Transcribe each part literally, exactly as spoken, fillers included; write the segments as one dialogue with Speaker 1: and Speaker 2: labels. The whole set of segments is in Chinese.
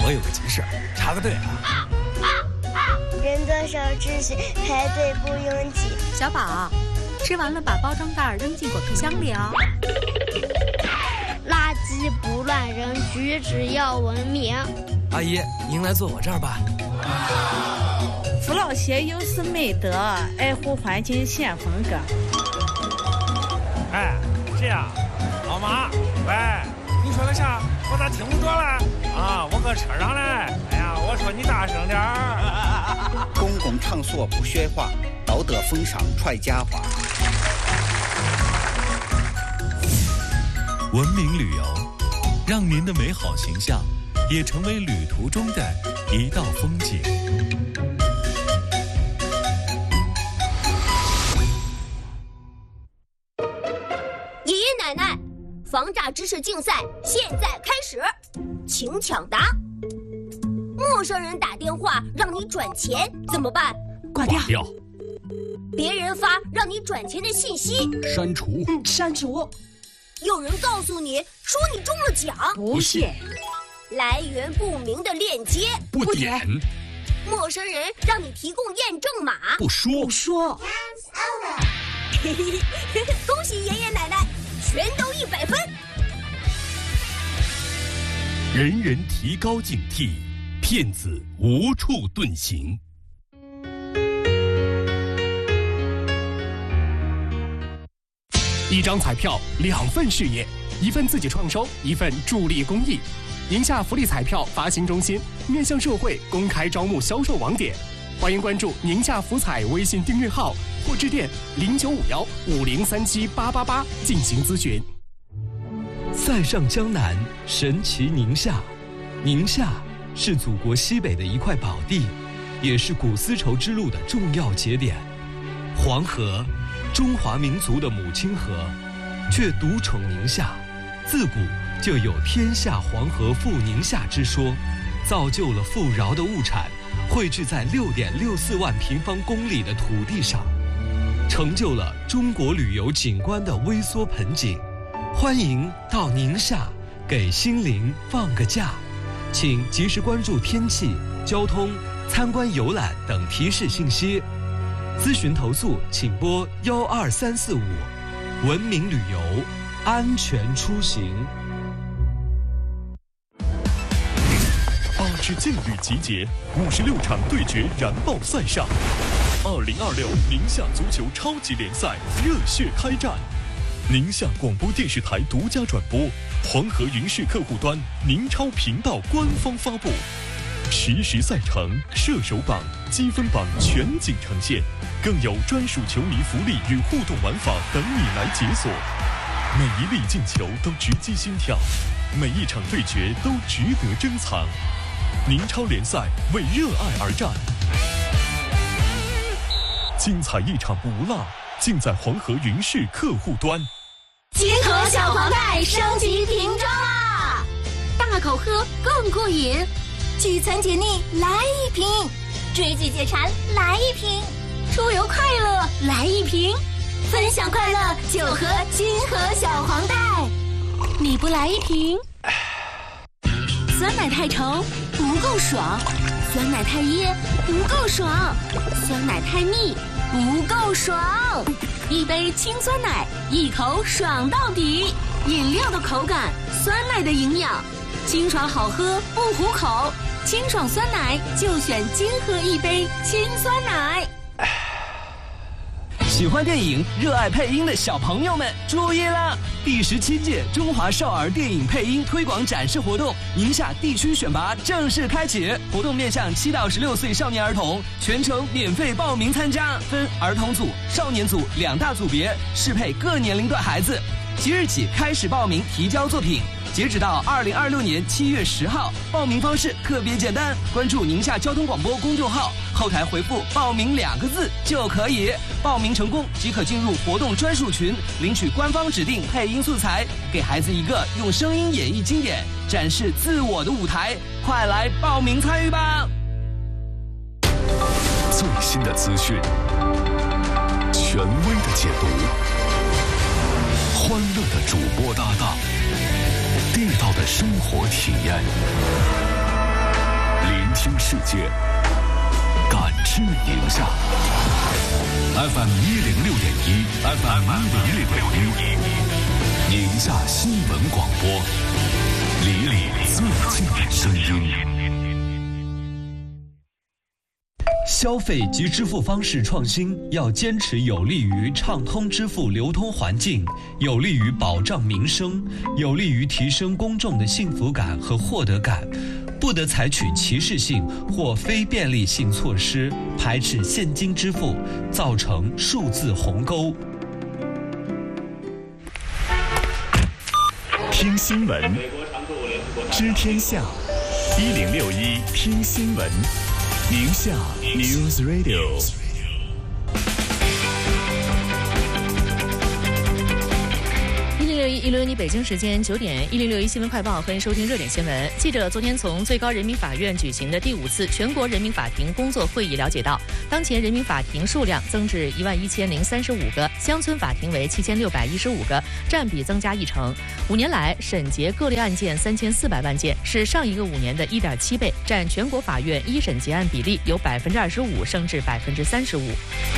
Speaker 1: 我有个急事，插个队啊。
Speaker 2: 人多守秩序，排队不拥挤。
Speaker 3: 小宝，吃完了把包装袋扔进果皮箱里哦。
Speaker 4: 垃圾不乱扔，举止要文明。
Speaker 1: 阿姨，您来坐我这儿吧。
Speaker 5: 扶老携幼是美德，爱护环境显风格。
Speaker 6: 哎，这样，老妈，喂，你说个啥？我咋听不着了？啊，我搁车上嘞。哎呀，我说你大声点儿。
Speaker 7: 公共场所不说话，道德风尚揣假话。
Speaker 8: 文明旅游，让您的美好形象也成为旅途中的一道风景。
Speaker 9: 爷爷奶奶，防诈知识竞赛现在开始，请抢答。陌生人打电话让你转钱怎么办？
Speaker 3: 挂掉。
Speaker 8: 挂掉。
Speaker 9: 别人发让你转钱的信息，
Speaker 1: 删除。
Speaker 3: 嗯，删除。
Speaker 9: 有人告诉你说你中了奖，
Speaker 3: 不信。
Speaker 9: 来源不明的链接，
Speaker 1: 不点。
Speaker 9: 陌生人让你提供验证码，
Speaker 1: 不说。
Speaker 3: 不说。
Speaker 9: 恭喜爷爷奶奶，全都一百分。
Speaker 8: 人人提高警惕，骗子无处遁形。
Speaker 10: 一张彩票，两份事业，一份自己创收，一份助力公益。宁夏福利彩票发行中心面向社会公开招募销售网点，欢迎关注宁夏福彩微信订阅号或致电零九五幺五零三七八八八进行咨询。
Speaker 11: 塞上江南，神奇宁夏。宁夏是祖国西北的一块宝地，也是古丝绸之路的重要节点。黄河，中华民族的母亲河，却独宠宁夏，自古就有天下黄河赴宁夏之说，造就了富饶的物产汇聚在六点六四万平方公里的土地上，成就了中国旅游景观的微缩盆景。欢迎到宁夏给心灵放个假，请及时关注天气、交通、参观游览等提示信息。咨询投诉请拨幺二三四五。文明旅游，安全出行。
Speaker 8: 八支劲旅集结，五十六场对决燃爆赛上。二零二六宁夏足球超级联赛热血开战，宁夏广播电视台独家转播，黄河云视客户端宁超频道官方发布，实时赛程、射手榜、积分榜全景呈现，更有专属球迷福利与互动玩法等你来解锁。每一粒进球都直击心跳，每一场对决都值得珍藏。宁超联赛为热爱而战，精彩一场不落，尽在黄河云视客户端。
Speaker 9: 金河小黄袋升级瓶装啦！大口喝更过瘾，聚餐解腻来一瓶，追剧解馋来一瓶，出游快乐来一瓶，分享快乐就喝金河小黄袋。你不来一瓶？酸奶太稠不够爽，酸奶太噎不够爽，酸奶太腻不够爽。一杯清酸奶，一口爽到底。饮料的口感，酸奶的营养，清爽好喝不糊口，清爽酸奶就选金河一杯清酸奶。
Speaker 11: 喜欢电影、热爱配音的小朋友们注意了！第十七届中华少儿电影配音推广展示活动宁夏地区选拔正式开启，活动面向七到十六岁少年儿童，全程免费报名参加，分儿童组、少年组两大组别，适配各年龄段孩子。即日起开始报名提交作品，截止到二零二六年七月十号。报名方式特别简单，关注宁夏交通广播公众号，后台回复报名两个字就可以。报名成功即可进入活动专属群，领取官方指定配音素材，给孩子一个用声音演绎经典、展示自我的舞台。快来报名参与吧！
Speaker 8: 最新的资讯，权威的解读，欢乐的主播搭档，地道的生活体验。 听世界，感知宁夏。F M 一零六点一 ，F M 一零六点一，宁夏新闻广播，里里最近的声音。
Speaker 11: 消费及支付方式创新要坚持有利于畅通支付流通环境，有利于保障民生，有利于提升公众的幸福感和获得感，不得采取歧视性或非便利性措施，排斥现金支付，造成数字鸿沟。
Speaker 8: 听新闻，知天下，一零六一听新闻。宁夏 News Radio。
Speaker 12: 一零六一北京时间九点，一零六一新闻快报，欢迎收听热点新闻。记者昨天从最高人民法院举行的第五次全国人民法庭工作会议了解到，当前人民法庭数量增至一万一千零三十五个，乡村法庭为七千六百一十五个，占比增加一成。五年来审结各类案件三千四百万件，是上一个五年的一点七倍，占全国法院一审结案比例由百分之二十五升至百分之三十五。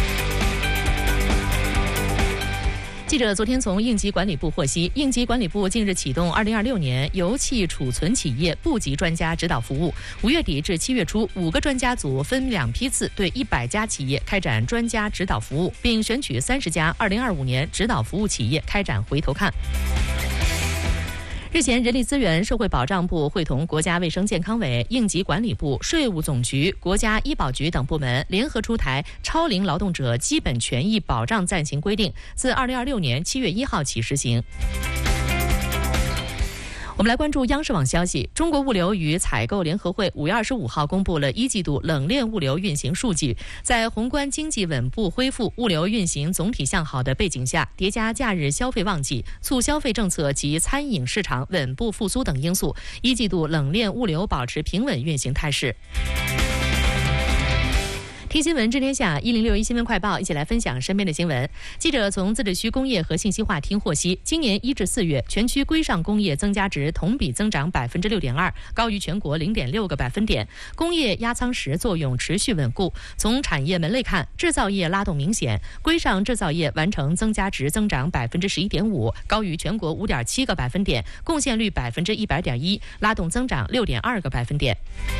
Speaker 12: 记者昨天从应急管理部获悉，应急管理部近日启动二零二六年油气储存企业部级专家指导服务，五月底至七月初，五个专家组分两批次对一百家企业开展专家指导服务，并选取三十家二零二五年指导服务企业开展回头看。日前，人力资源社会保障部会同国家卫生健康委、应急管理部、税务总局、国家医保局等部门联合出台《超龄劳动者基本权益保障暂行规定》，自二零二六年七月一号起实行。我们来关注央视网消息，中国物流与采购联合会五月二十五号公布了一季度冷链物流运行数据。在宏观经济稳步恢复、物流运行总体向好的背景下，叠加假日消费旺季、促消费政策及餐饮市场稳步复苏等因素，一季度冷链物流保持平稳运行态势。听新闻知天下，一零六一新闻快报，一起来分享身边的新闻。记者从自治区工业和信息化厅获悉，今年一至四月，全区规上工业增加值同比增长百分之六点二，高于全国零点六个百分点。工业压舱石作用持续稳固。从产业门类看，制造业拉动明显，规上制造业完成增加值增长百分之十一点五，高于全国五点七个百分点，贡献率百分之一百点一，拉动增长六点二个百分点。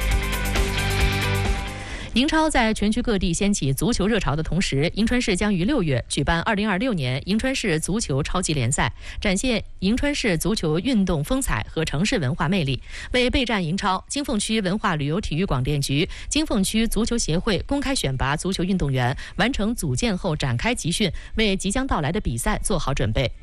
Speaker 12: 宁超在全区各地掀起足球热潮的同时，银川市将于六月举办二零二六年银川市足球超级联赛，展现银川市足球运动风采和城市文化魅力。为备战银超，金凤区文化旅游体育广电局、金凤区足球协会公开选拔足球运动员，完成组建后展开集训，为即将到来的比赛做好准备。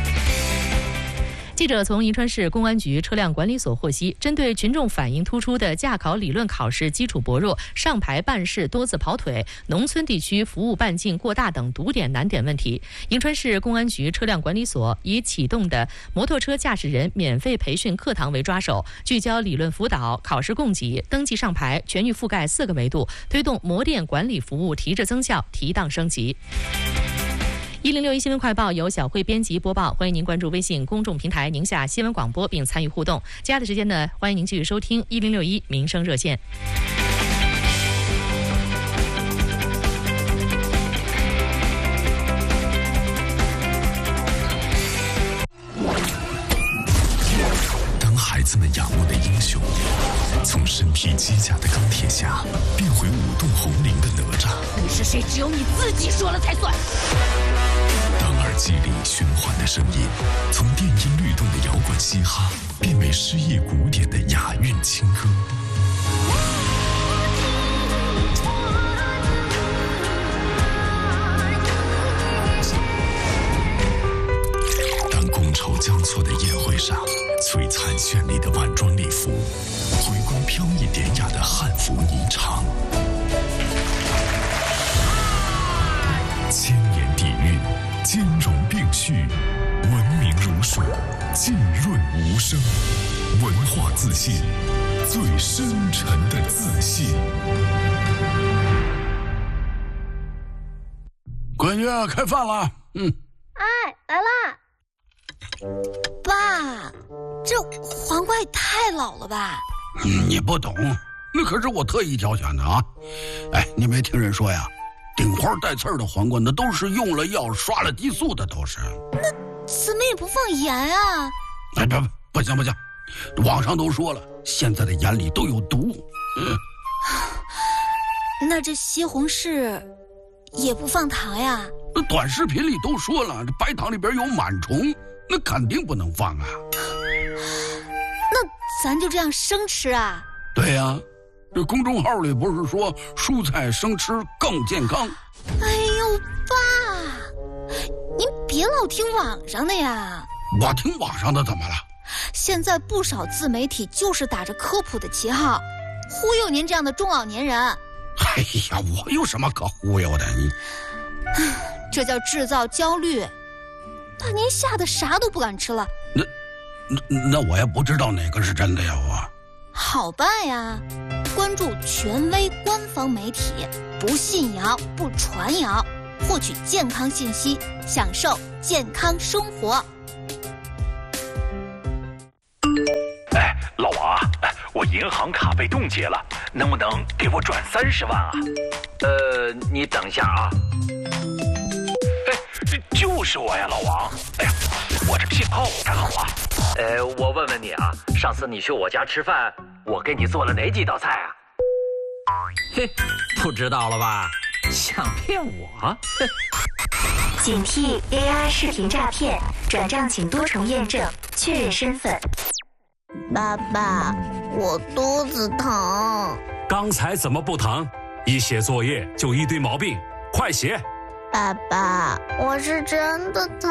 Speaker 12: 记者从银川市公安局车辆管理所获悉，针对群众反映突出的驾考理论考试基础薄弱、上牌办事多次跑腿、农村地区服务半径过大等堵点难点问题，银川市公安局车辆管理所以启动的摩托车驾驶人免费培训课堂为抓手，聚焦理论辅导、考试供给、登记上牌，全域覆盖四个维度，推动摩电管理服务提质增效、提档升级。一零六一新闻快报由小慧编辑播报，欢迎您关注微信公众平台宁夏新闻广播并参与互动。接下来的时间呢，欢迎您继续收听一零六一民生热线。
Speaker 8: 当孩子们仰慕的英雄从身披机甲的钢铁侠变回舞动红绫的哪吒，
Speaker 9: 你是谁只有你自己说了才算。
Speaker 8: 当耳机里循环的声音从电音律动的摇滚嘻哈变为诗意古典的雅韵清歌，当觥筹交错的宴会上璀璨绚丽的晚装礼服回归飘逸典雅的汉服霓裳，千年底蕴兼容并蓄，文明如水，浸润无声，文化自信，最深沉的自信。
Speaker 13: 闺女，开饭了。嗯。
Speaker 2: 哎，来啦！
Speaker 14: 爸，这黄瓜也太老了吧？
Speaker 13: 你不懂， 那可是我特意挑选的啊！哎，你没听人说呀，顶花带刺儿的黄瓜，那都是用了药、刷了激素的，都是。
Speaker 9: 那怎么也不放盐啊？
Speaker 13: 哎，不不，不行不行，网上都说了，现在的盐里都有毒。嗯，
Speaker 9: 那这西红柿也不放糖呀？
Speaker 13: 那短视频里都说了，这白糖里边有螨虫，那肯定不能放啊。
Speaker 9: 那咱就这样生吃啊？
Speaker 13: 对呀、啊，这公众号里不是说蔬菜生吃更健康？
Speaker 9: 哎呦，爸，您别老听网上的呀。
Speaker 13: 我听网上的怎么了？
Speaker 9: 现在不少自媒体就是打着科普的旗号，忽悠您这样的中老年人。
Speaker 13: 哎呀，我有什么可忽悠的？你，
Speaker 9: 这叫制造焦虑，把您吓得啥都不敢吃了。
Speaker 13: 那，那那我也不知道哪个是真的呀，我。
Speaker 9: 好办呀，关注权威官方媒体，不信谣不传谣，获取健康信息，享受健康生活。
Speaker 14: 哎，老王啊，我银行卡被冻结了，能不能给我转三十万啊？
Speaker 15: 呃，你等一下啊。
Speaker 14: 哎，就是我呀，老王。哎呀，我这信号不太好啊。
Speaker 15: 呃，我问问你啊，上次你去我家吃饭，我给你做了哪几道菜啊？嘿，不知道了吧？想骗我？
Speaker 9: 警惕 A I 视频诈骗，转账请多重验证，确认身份。
Speaker 4: 爸爸，我肚子疼。
Speaker 16: 刚才怎么不疼？一写作业就一堆毛病，快写。
Speaker 4: 爸爸，我是真的疼。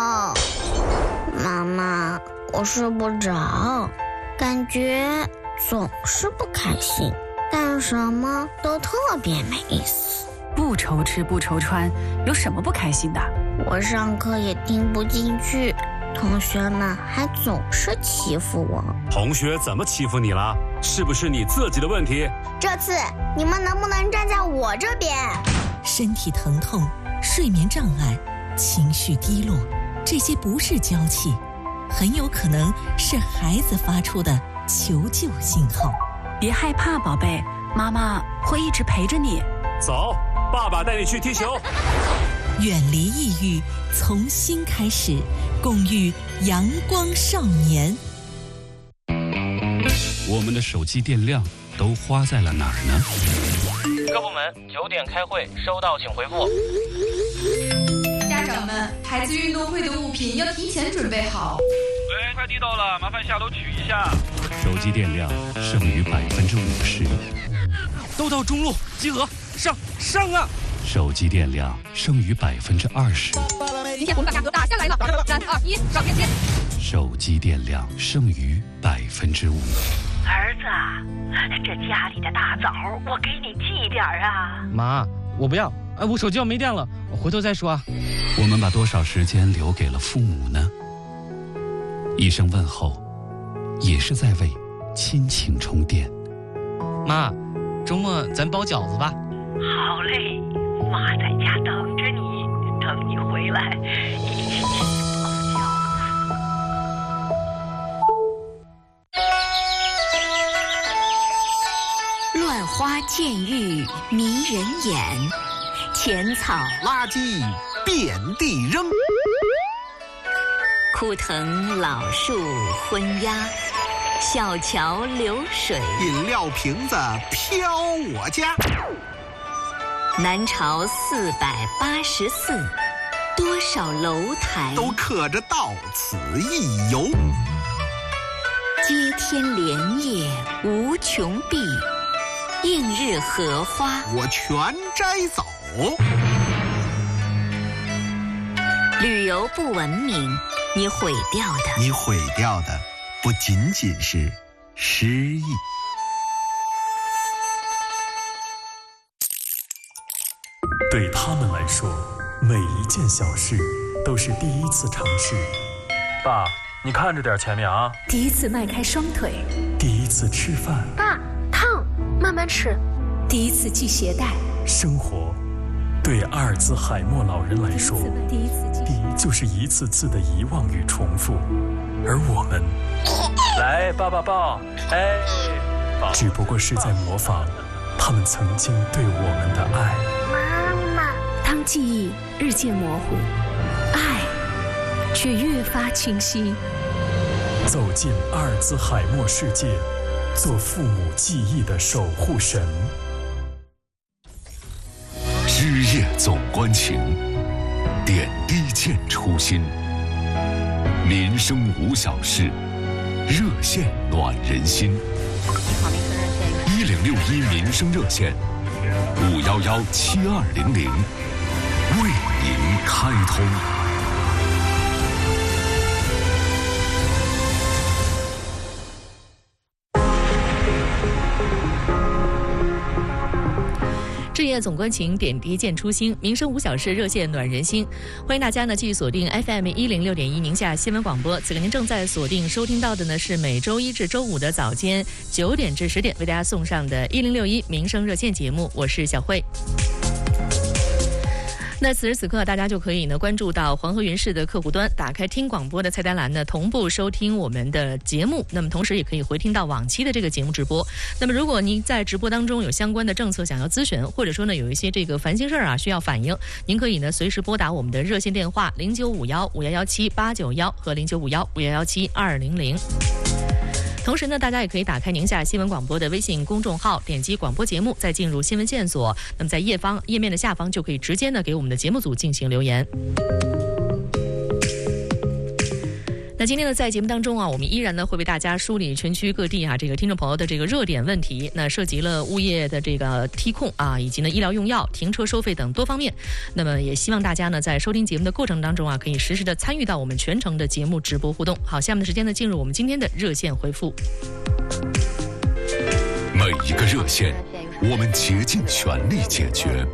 Speaker 4: 妈妈，我睡不着，感觉总是不开心，干什么都特别没意思。
Speaker 3: 不愁吃不愁穿，有什么不开心的？
Speaker 4: 我上课也听不进去，同学们还总是欺负我。
Speaker 16: 同学怎么欺负你了？是不是你自己的问题？
Speaker 4: 这次你们能不能站在我这边？
Speaker 17: 身体疼痛、睡眠障碍、情绪低落，这些不是娇气，很有可能是孩子发出的求救信号。
Speaker 3: 别害怕，宝贝，妈妈会一直陪着你。
Speaker 16: 走，爸爸带你去踢球。
Speaker 17: 远离抑郁，从心开始，共育阳光少年。
Speaker 11: 我们的手机电量都花在了哪儿呢？
Speaker 18: 各部门九点开会，收到请回复。
Speaker 19: 家长们，孩子运动会的物品要提前准备好。
Speaker 6: 喂，快递到了，麻烦下楼取一下。
Speaker 11: 手机电量剩余百分之五十。
Speaker 1: 都到中路集合，上上啊！
Speaker 11: 手机电量剩余百分之二十。
Speaker 19: 今天我们把价格打下来了，三二一，上链接。
Speaker 11: 手机电量剩余百分之五。
Speaker 20: 儿子，这家里的大枣我给你寄点啊。
Speaker 18: 妈，我不要，哎，我手机要没电了，我回头再说啊。
Speaker 11: 我们把多少时间留给了父母呢？一声问候，也是在为亲情充电。
Speaker 18: 妈，周末咱包饺子吧。
Speaker 20: 好嘞，妈在家等着你，等你回来一起吃包饺子。
Speaker 9: 乱花渐欲迷人眼，浅草
Speaker 21: 垃圾遍地扔，
Speaker 9: 枯藤老树昏鸦，小桥流水，
Speaker 21: 饮料瓶子飘我家。
Speaker 9: 南朝四百八十寺，多少楼台
Speaker 21: 都刻着到此一游。
Speaker 9: 接天莲叶无穷碧，映日荷花
Speaker 21: 我全摘走。
Speaker 9: 旅游不文明，你毁掉的，
Speaker 21: 你毁掉的不仅仅是诗意。
Speaker 10: 对他们来说，每一件小事都是第一次尝试。
Speaker 18: 爸，你看着点前面啊！
Speaker 3: 第一次迈开双腿，
Speaker 10: 第一次吃饭，
Speaker 4: 爸，烫，慢慢吃。
Speaker 3: 第一次系鞋带。
Speaker 10: 生活对阿尔兹海默老人来说，
Speaker 3: 第一次
Speaker 10: 第一就是一次次的遗忘与重复，而我们，
Speaker 18: 来抱抱抱，哎，
Speaker 10: 只不过是在模仿他们曾经对我们的爱。
Speaker 4: 妈妈，
Speaker 3: 当记忆日渐模糊，爱却越发清晰。
Speaker 10: 走进阿尔兹海默世界，做父母记忆的守护神。
Speaker 8: 枝叶总关情，点滴见初心。民生无小事，热线暖人心。一零六一民生热线，五幺幺七二零零，为您开通。
Speaker 12: 枝叶总关情，点滴见初心。民生无小事，热线暖人心。欢迎大家呢继续锁定 F M 一零六点一宁夏新闻广播。此刻您正在锁定收听到的呢是每周一至周五的早间九点至十点为大家送上的一零六一民生热线节目，我是小慧。那此时此刻，大家就可以呢关注到黄河云视的客户端，打开听广播的菜单栏呢，同步收听我们的节目。那么同时也可以回听到往期的这个节目直播。那么如果您在直播当中有相关的政策想要咨询，或者说呢有一些这个烦心事儿啊需要反映，您可以呢随时拨打我们的热线电话零九五幺五幺幺七八九幺和零九五幺五幺幺七二零零。同时呢，大家也可以打开宁夏新闻广播的微信公众号，点击广播节目，再进入新闻线索。那么在页方页面的下方就可以直接呢给我们的节目组进行留言。那今天呢，在节目当中啊，我们依然呢会为大家梳理全区各地啊这个听众朋友的这个热点问题，那涉及了物业的这个梯控啊，以及呢医疗用药、停车收费等多方面。那么也希望大家呢在收听节目的过程当中啊，可以实时的参与到我们全程的节目直播互动。好，下面的时间呢，进入我们今天的热线回复。
Speaker 8: 每一个热线，我们竭尽全力解决；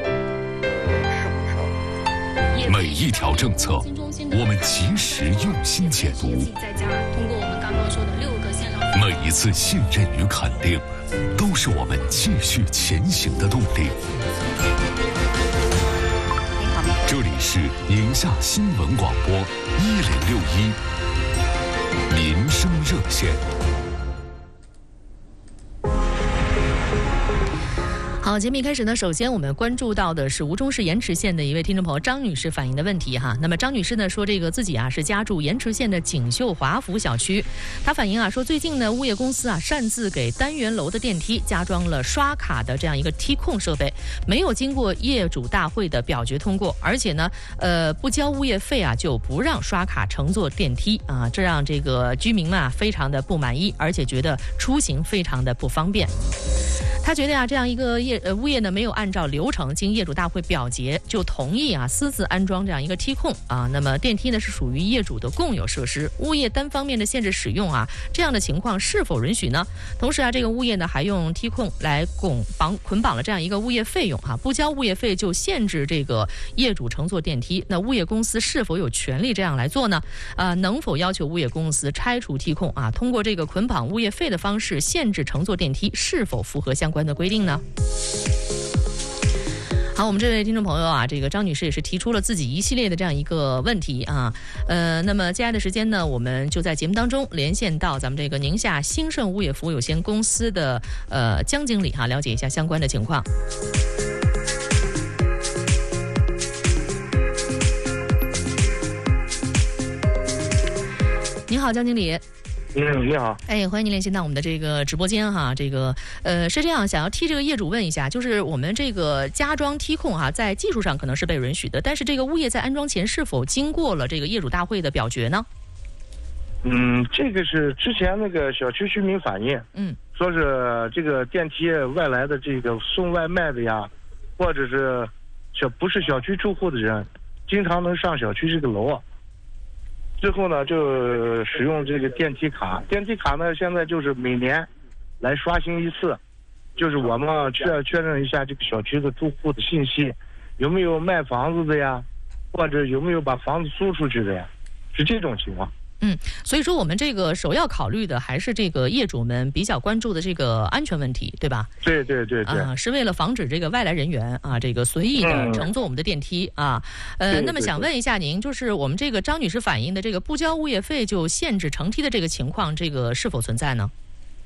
Speaker 8: 每一条政策，我们及时用心解读。每一次信任与肯定，都是我们继续前行的动力。这里是宁夏新闻广播一零六一民生热线。
Speaker 12: 好，节目一开始呢，首先我们关注到的是吴忠市盐池县的一位听众朋友张女士反映的问题哈。那么张女士呢说，这个自己啊是家住盐池县的锦绣华福小区，她反映啊说，最近呢物业公司啊擅自给单元楼的电梯加装了刷卡的这样一个梯控设备，没有经过业主大会的表决通过，而且呢呃不交物业费啊就不让刷卡乘坐电梯啊，这让这个居民们啊非常的不满意，而且觉得出行非常的不方便。他觉得啊，这样一个业呃物业呢没有按照流程经业主大会表决就同意啊私自安装这样一个梯控啊，那么电梯呢是属于业主的共有设施，物业单方面的限制使用啊，这样的情况是否允许呢？同时啊，这个物业呢还用梯控来捆绑捆绑了这样一个物业费用啊，不交物业费就限制这个业主乘坐电梯，那物业公司是否有权利这样来做呢？呃，能否要求物业公司拆除梯控啊？通过这个捆绑物业费的方式限制乘坐电梯，是否符合相关关的规定呢？好，我们这位听众朋友啊，这个张女士也是提出了自己一系列的这样一个问题啊，呃，那么接下来的时间呢，我们就在节目当中连线到咱们这个宁夏兴盛物业服务有限公司的呃江经理哈、啊，了解一下相关的情况。你好，江经理。
Speaker 5: 嗯，你好。
Speaker 12: 哎，欢迎您连线到我们的这个直播间哈。这个呃是这样，想要替这个业主问一下，就是我们这个加装梯控哈，在技术上可能是被允许的，但是这个物业在安装前是否经过了这个业主大会的表决呢？
Speaker 5: 嗯，这个是之前那个小区居民反映，
Speaker 12: 嗯，
Speaker 5: 说是这个电梯外来的这个送外卖的呀，或者是小不是小区住户的人，经常能上小区这个楼啊。之后呢，就使用这个电梯卡。电梯卡呢，现在就是每年来刷新一次，就是我们确确认一下这个小区的住户的信息，有没有卖房子的呀，或者有没有把房子租出去的呀，是这种情况。
Speaker 12: 嗯，所以说我们这个首要考虑的还是这个业主们比较关注的这个安全问题，对吧？
Speaker 5: 对对对对，
Speaker 12: 啊，是为了防止这个外来人员啊，这个随意的乘坐我们的电梯、嗯、啊。呃，那么想问一下您，就是我们这个张女士反映的这个不交物业费就限制乘梯的这个情况，这个是否存在呢？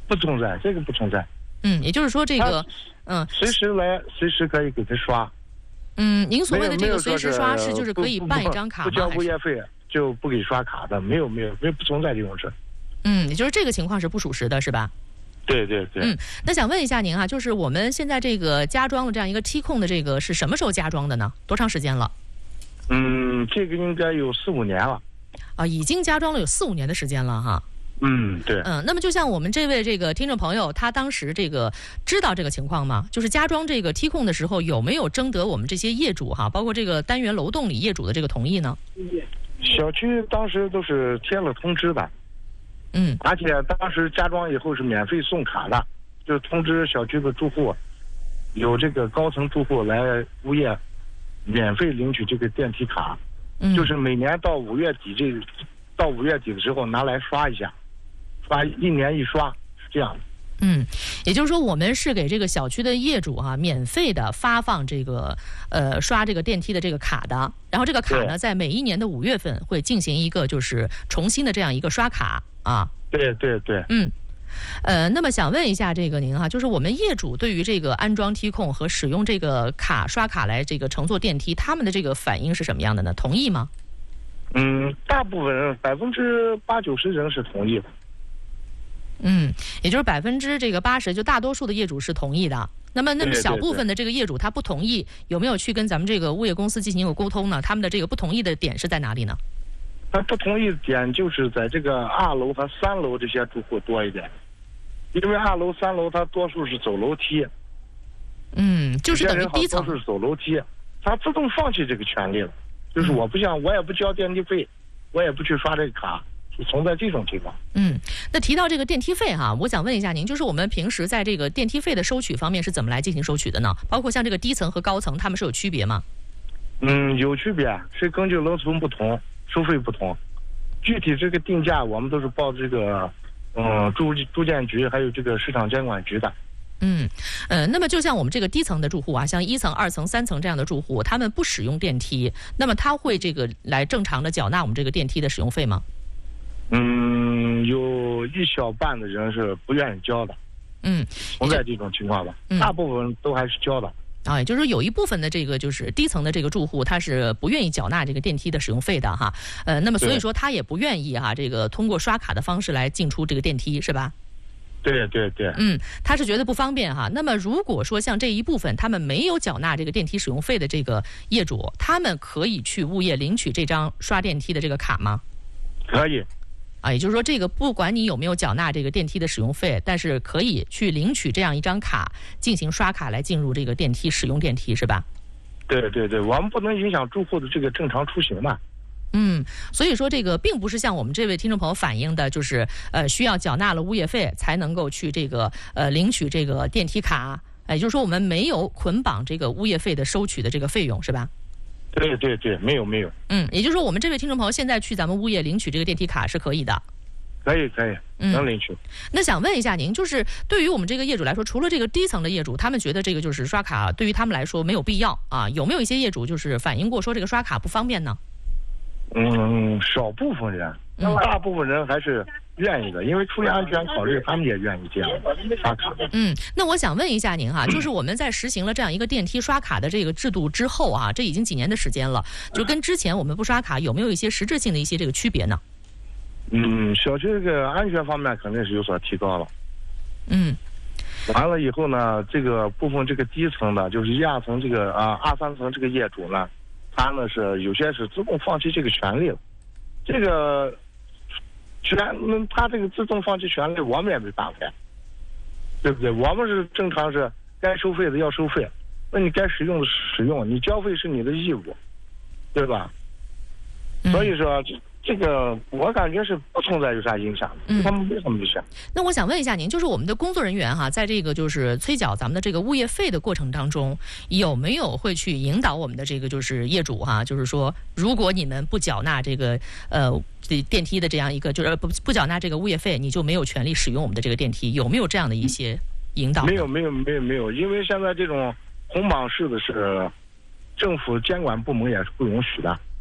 Speaker 5: 不存在，这个不存在。
Speaker 12: 嗯，也就是说这个，嗯，
Speaker 5: 随时来，随时可以给他刷。
Speaker 12: 嗯，您所谓的这个随时刷是就是可以办一张卡吗？
Speaker 5: 不交物业费就不给刷卡的，没有没有没有不存在这种事。
Speaker 12: 嗯，也就是这个情况是不属实的，是吧？
Speaker 5: 对对对。
Speaker 12: 嗯，那想问一下您啊，就是我们现在这个加装的这样一个 T 控的这个是什么时候加装的呢？多长时间了？
Speaker 5: 嗯，这个应该有四五年了。
Speaker 12: 啊，已经加装了有四五年的时间了哈。
Speaker 5: 嗯，对。
Speaker 12: 嗯，那么就像我们这位这个听众朋友，他当时这个知道这个情况吗？就是加装这个 T 控的时候，有没有征得我们这些业主哈，包括这个单元楼栋里业主的这个同意呢？
Speaker 5: 小区当时都是贴了通知的。
Speaker 12: 嗯。
Speaker 5: 而且当时加装以后是免费送卡的，就通知小区的住户，有这个高层住户来物业免费领取这个电梯卡，
Speaker 12: 嗯、
Speaker 5: 就是每年到五月底这到五月底的时候拿来刷一下。刷一年一刷是这样的。
Speaker 12: 嗯，也就是说我们是给这个小区的业主哈、啊、免费的发放这个呃刷这个电梯的这个卡的，然后这个卡呢在每一年的五月份会进行一个就是重新的这样一个刷卡啊。
Speaker 5: 对对对。
Speaker 12: 嗯。呃，那么想问一下这个您哈、啊，就是我们业主对于这个安装 T 控和使用这个卡刷卡来这个乘坐电梯，他们的这个反应是什么样的呢？同意吗？
Speaker 5: 嗯，大部分人百分之八九十人是同意的。
Speaker 12: 嗯，也就是百分之这个八十，就大多数的业主是同意的。那么，那么小部分的这个业主他不同意，对对对，有没有去跟咱们这个物业公司进行一个沟通呢？他们的这个不同意的点是在哪里呢？
Speaker 5: 他不同意点就是在这个二楼和三楼这些住户多一点，因为二楼、三楼他多数是走楼梯。
Speaker 12: 嗯，就是等于低层
Speaker 5: 多数是走楼梯，他自动放弃这个权利了。就是我不想，我也不交电梯费，我也不去刷这个卡。是存在这种情况。
Speaker 12: 嗯，那提到这个电梯费哈，我想问一下您，就是我们平时在这个电梯费的收取方面是怎么来进行收取的呢？包括像这个低层和高层，他们是有区别吗？
Speaker 5: 嗯，有区别，是根据楼层不同，收费不同。具体这个定价，我们都是报这个，嗯，住住建局还有这个市场监管局的。
Speaker 12: 嗯，呃，那么就像我们这个低层的住户啊，像一层、二层、三层这样的住户，他们不使用电梯，那么他会这个来正常的缴纳我们这个电梯的使用费吗？
Speaker 5: 嗯，有一小半的人是不愿意交的。
Speaker 12: 嗯，
Speaker 5: 存在这种情况吧，嗯、大部分都还是交的。
Speaker 12: 啊，也就是说有一部分的这个就是低层的这个住户，他是不愿意缴纳这个电梯的使用费的哈。呃，那么所以说他也不愿意哈，这个通过刷卡的方式来进出这个电梯，是吧？
Speaker 5: 对对对。
Speaker 12: 嗯，他是觉得不方便哈。那么如果说像这一部分他们没有缴纳这个电梯使用费的这个业主，他们可以去物业领取这张刷电梯的这个卡吗？
Speaker 5: 可以。
Speaker 12: 啊，也就是说，这个不管你有没有缴纳这个电梯的使用费，但是可以去领取这样一张卡，进行刷卡来进入这个电梯，使用电梯，是吧？
Speaker 5: 对对对，我们不能影响住户的这个正常出行嘛。
Speaker 12: 嗯，所以说这个并不是像我们这位听众朋友反映的，就是呃需要缴纳了物业费才能够去这个呃领取这个电梯卡，也就是说我们没有捆绑这个物业费的收取的这个费用，是吧？
Speaker 5: 对对对，没有没有。
Speaker 12: 嗯，也就是说我们这位听众朋友现在去咱们物业领取这个电梯卡是可以的。
Speaker 5: 可以可以，能领取。嗯、
Speaker 12: 那想问一下您，就是对于我们这个业主来说，除了这个低层的业主，他们觉得这个就是刷卡对于他们来说没有必要啊，有没有一些业主就是反映过说这个刷卡不方便呢？
Speaker 5: 嗯，少部分人，嗯、大部分人还是愿意的，因为出于安全考虑，他们也愿意这样刷卡。
Speaker 12: 嗯，那我想问一下您哈，就是我们在实行了这样一个电梯刷卡的这个制度之后啊，这已经几年的时间了，就跟之前我们不刷卡有没有一些实质性的一些这个区别呢？
Speaker 5: 嗯，小区这个安全方面肯定是有所提高了。
Speaker 12: 嗯，
Speaker 5: 完了以后呢，这个部分这个低层的，就是一二层这个啊二三层这个业主呢，他呢是有些是自动放弃这个权利了。这个权，那他这个自动放弃权利，我们也没办法，对不对？我们是正常是该收费的要收费，那你该使用的使用，你交费是你的义务，对吧？
Speaker 12: 嗯、
Speaker 5: 所以说这。这个我感觉是不存在有啥影响的，嗯、他们没什么影响。
Speaker 12: 那我想问一下您，就是我们的工作人员哈，在这个就是催缴咱们的这个物业费的过程当中，有没有会去引导我们的这个就是业主哈，就是说如果你们不缴纳这个呃电梯的这样一个就是不不缴纳这个物业费，你就没有权利使用我们的这个电梯，有没有这样的一些引导？
Speaker 5: 没有没有没有没有，因为现在这种红榜式的是政府监管部门也是不允许的。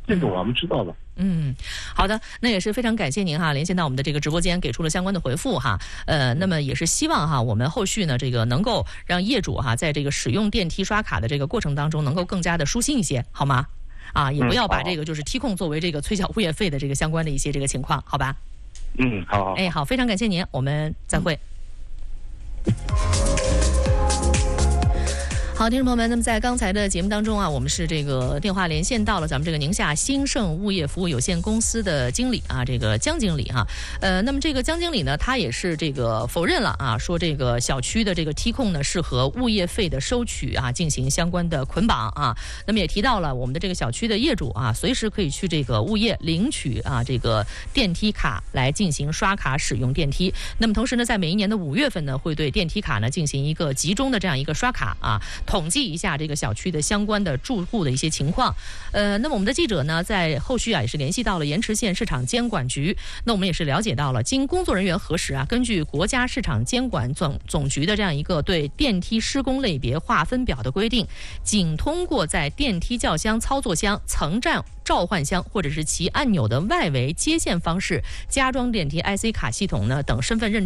Speaker 5: 这个我们知道的。
Speaker 12: 嗯，好的，那也是非常感谢您哈，连线到我们的这个直播间，给出了相关的回复哈。呃，那么也是希望哈，我们后续呢，这个能够让业主哈，在这个使用电梯刷卡的这个过程当中，能够更加的舒心一些，好吗？啊，也不要把这个就是梯控作为这个催缴物业费的这个相关的一些这个情况，好吧？
Speaker 5: 嗯，好好。
Speaker 12: 哎，好，非常感谢您，我们再会。嗯好，听众朋友们，那么在刚才的节目当中啊，我们是这个电话连线到了咱们这个宁夏兴盛物业服务有限公司的经理啊，这个江经理哈，呃，那么这个江经理呢，他也是这个否认了啊，说这个小区的这个梯控呢是和物业费的收取啊进行相关的捆绑啊，那么也提到了我们的这个小区的业主啊，随时可以去这个物业领取啊这个电梯卡来进行刷卡使用电梯。那么同时呢，在每一年的五月份呢，会对电梯卡呢进行一个集中的这样一个刷卡啊。统计一下这个小区的相关的住户的一些情况，呃，那么我们的记者呢，在后续啊也是联系到了盐池县市场监管局，那我们也是了解到了，经工作人员核实啊，根据国家市场监管总总局的这样一个对电梯施工类别划分表的规定，仅通过在电梯轿厢、操作箱、层站召唤箱或者是其按钮的外围接线方式加装电梯 I C 卡系统呢等身份认证。